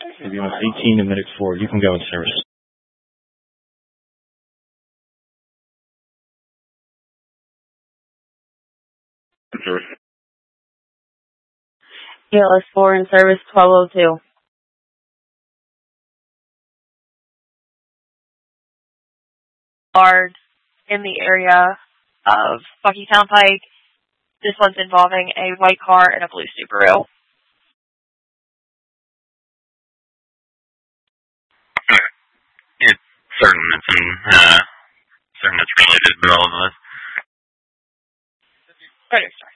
Ambulance 18 to Medic 4. You can go in service. ALS 4 in service 1202. Guard in the area of Bucky Town Pike. This one's involving a white car and a blue Subaru. It's certain it's related to all of us. Register.